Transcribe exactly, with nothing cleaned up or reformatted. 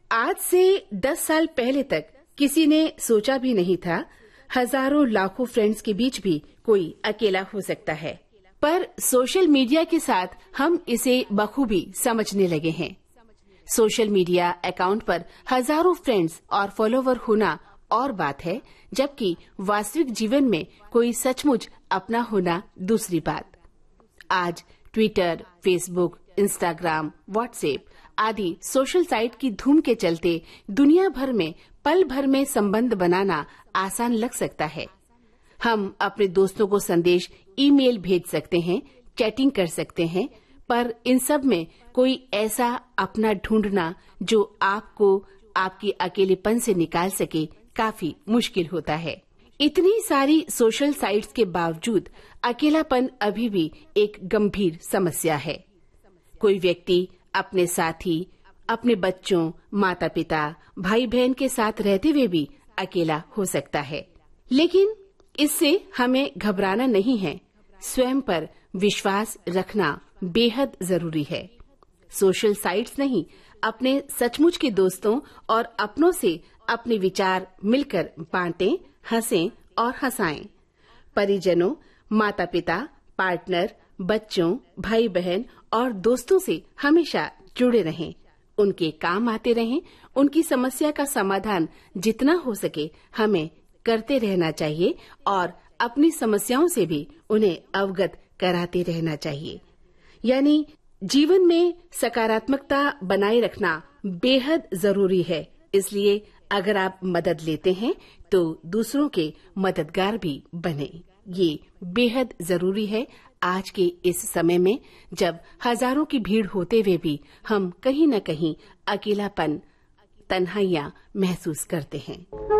आज से दस साल पहले तक किसी ने सोचा भी नहीं था हजारों लाखों फ्रेंड्स के बीच भी कोई अकेला हो सकता है। पर सोशल मीडिया के साथ हम इसे बखूबी समझने लगे हैं। सोशल मीडिया अकाउंट पर हजारों फ्रेंड्स और फॉलोवर होना और बात है, जबकि वास्तविक जीवन में कोई सचमुच अपना होना दूसरी बात। आज ट्विटर, फेसबुक, इंस्टाग्राम, व्हाट्सएप आदि सोशल साइट की धूम के चलते दुनिया भर में पल भर में संबंध बनाना आसान लग सकता है। हम अपने दोस्तों को संदेश, ईमेल भेज सकते हैं, चैटिंग कर सकते हैं, पर इन सब में कोई ऐसा अपना ढूंढना जो आपको आपके अकेलेपन से निकाल सके काफी मुश्किल होता है। इतनी सारी सोशल साइट्स के बावजूद अकेलापन अभी भी एक गंभीर समस्या है। कोई व्यक्ति अपने साथी, अपने बच्चों, माता पिता, भाई बहन के साथ रहते हुए भी अकेला हो सकता है, लेकिन इससे हमें घबराना नहीं है। स्वयं पर विश्वास रखना बेहद जरूरी है। सोशल साइट्स नहीं, अपने सचमुच के दोस्तों और अपनों से अपने विचार मिलकर बांटें, हंसें और हंसाएं। परिजनों, माता पिता, पार्टनर, बच्चों, भाई बहन और दोस्तों से हमेशा जुड़े रहें, उनके काम आते रहें। उनकी समस्या का समाधान जितना हो सके हमें करते रहना चाहिए और अपनी समस्याओं से भी उन्हें अवगत कराते रहना चाहिए। यानी जीवन में सकारात्मकता बनाए रखना बेहद जरूरी है। इसलिए अगर आप मदद लेते हैं तो दूसरों के मददगार भी बने। ये बेहद जरूरी है आज के इस समय में, जब हजारों की भीड़ होते हुए भी हम कहीं न कहीं अकेलापन, तन्हाइयां महसूस करते हैं।